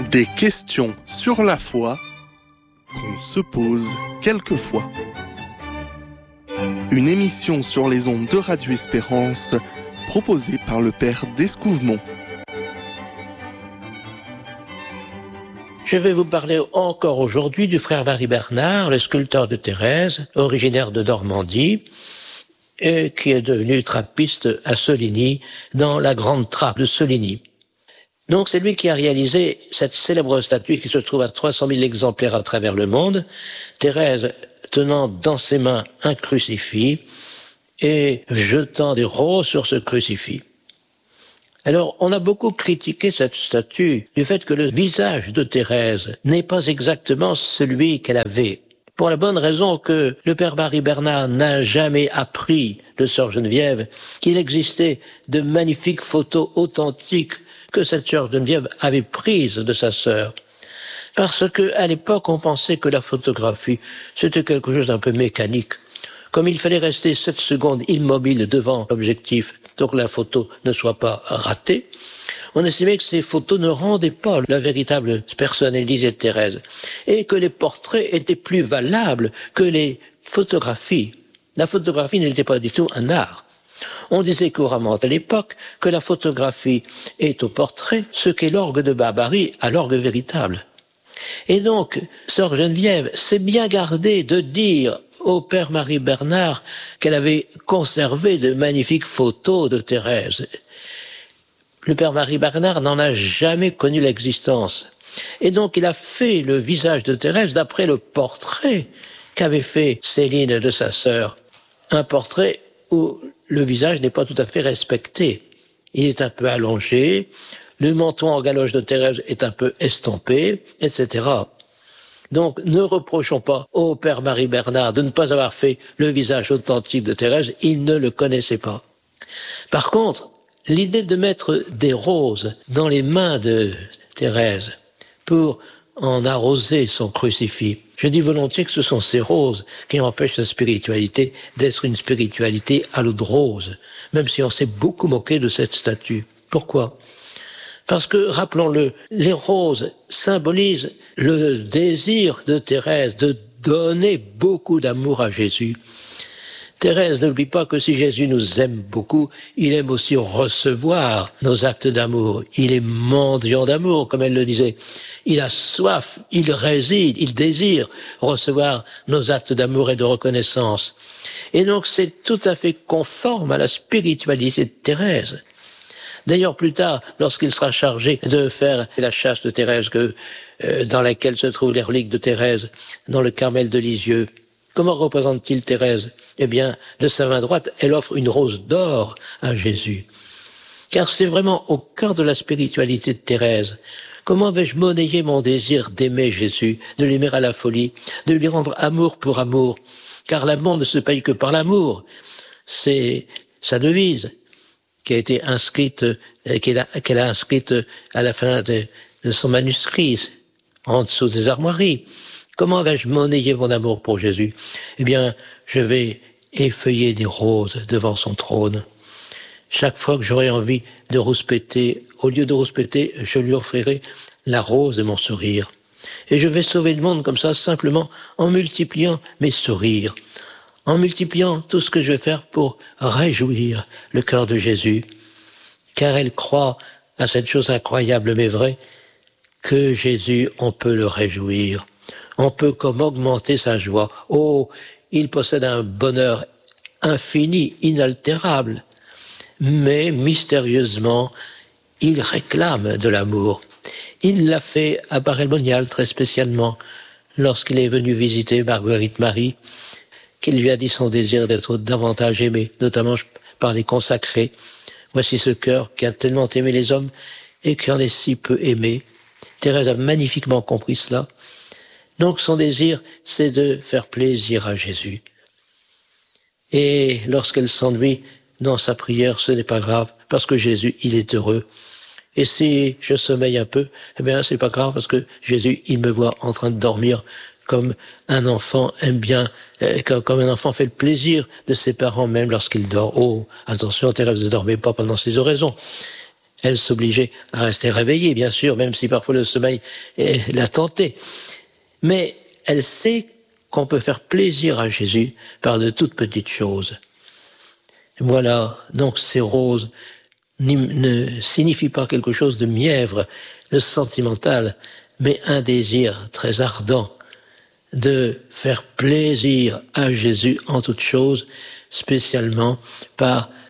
Des questions sur la foi qu'on se pose quelquefois. Une émission sur les ondes de Radio Espérance proposée par le père d'Escouvemont. Je vais vous parler encore aujourd'hui du frère Marie Bernard, le sculpteur de Thérèse, originaire de Normandie, et qui est devenu trappiste à Soligny, dans la grande trappe de Soligny. Donc c'est lui qui a réalisé cette célèbre statue qui se trouve à 300 000 exemplaires à travers le monde, Thérèse tenant dans ses mains un crucifix et jetant des roses sur ce crucifix. Alors, on a beaucoup critiqué cette statue du fait que le visage de Thérèse n'est pas exactement celui qu'elle avait. Pour la bonne raison que le père Marie Bernard n'a jamais appris de sœur Geneviève qu'il existait de magnifiques photos authentiques que cette sœur Geneviève avait prises de sa sœur. Parce que, à l'époque, on pensait que la photographie, c'était quelque chose d'un peu mécanique. Comme il fallait rester 7 secondes immobile devant l'objectif, donc la photo ne soit pas ratée, on estimait que ces photos ne rendaient pas la véritable personnalité de Thérèse et que les portraits étaient plus valables que les photographies. La photographie n'était pas du tout un art. On disait couramment à l'époque que la photographie est au portrait ce qu'est l'orgue de Barbarie à l'orgue véritable. Et donc, sœur Geneviève s'est bien gardée de dire au père Marie Bernard qu'elle avait conservé de magnifiques photos de Thérèse. Le père Marie Bernard n'en a jamais connu l'existence. Et donc il a fait le visage de Thérèse d'après le portrait qu'avait fait Céline de sa sœur. Un portrait où le visage n'est pas tout à fait respecté. Il est un peu allongé, le menton en galoche de Thérèse est un peu estompé, etc. Donc, ne reprochons pas au père Marie Bernard de ne pas avoir fait le visage authentique de Thérèse, il ne le connaissait pas. Par contre, l'idée de mettre des roses dans les mains de Thérèse pour en arroser son crucifix, je dis volontiers que ce sont ces roses qui empêchent la spiritualité d'être une spiritualité à l'eau de rose, même si on s'est beaucoup moqué de cette statue. Pourquoi ? Parce que, rappelons-le, les roses symbolisent le désir de Thérèse de donner beaucoup d'amour à Jésus. Thérèse n'oublie pas que si Jésus nous aime beaucoup, il aime aussi recevoir nos actes d'amour. Il est mendiant d'amour, comme elle le disait. Il a soif, il réside, il désire recevoir nos actes d'amour et de reconnaissance. Et donc c'est tout à fait conforme à la spiritualité de Thérèse. D'ailleurs, plus tard, lorsqu'il sera chargé de faire la chasse de Thérèse, dans laquelle se trouve les reliques de Thérèse, dans le Carmel de Lisieux, comment représente-t-il Thérèse ? Eh bien, de sa main droite, elle offre une rose d'or à Jésus. Car c'est vraiment au cœur de la spiritualité de Thérèse. Comment vais-je monnayer mon désir d'aimer Jésus, de l'aimer à la folie, de lui rendre amour pour amour ? Car l'amour ne se paye que par l'amour. C'est sa devise qui a été inscrite, qu'elle a inscrite à la fin de son manuscrit, en dessous des armoiries. Comment vais-je monnayer mon amour pour Jésus ? Eh bien, je vais effeuiller des roses devant son trône. Chaque fois que j'aurai envie de rouspéter, au lieu de rouspéter, je lui offrirai la rose de mon sourire. Et je vais sauver le monde comme ça, simplement en multipliant mes sourires, en multipliant tout ce que je vais faire pour réjouir le cœur de Jésus, car elle croit à cette chose incroyable mais vraie, que Jésus, on peut le réjouir, on peut comme augmenter sa joie. Oh, il possède un bonheur infini, inaltérable, mais mystérieusement, il réclame de l'amour. Il l'a fait à Bar-el-Monial très spécialement, lorsqu'il est venu visiter Marguerite Marie, qu'il lui a dit son désir d'être davantage aimé, notamment par les consacrés. Voici ce cœur qui a tellement aimé les hommes et qui en est si peu aimé. Thérèse a magnifiquement compris cela. Donc son désir, c'est de faire plaisir à Jésus. Et lorsqu'elle s'ennuie dans sa prière, ce n'est pas grave, parce que Jésus, il est heureux. Et si je sommeille un peu, eh bien c'est pas grave, parce que Jésus, il me voit en train de dormir, comme un enfant aime bien, comme un enfant fait le plaisir de ses parents même lorsqu'il dort. Oh, attention, Thérèse ne dormait pas pendant ses oraisons. Elle s'obligeait à rester réveillée, bien sûr, même si parfois le sommeil l'a tentée. Mais elle sait qu'on peut faire plaisir à Jésus par de toutes petites choses. Voilà, donc ces roses ne signifient pas quelque chose de mièvre, de sentimental, mais un désir très ardent de faire plaisir à Jésus en toutes choses, spécialement par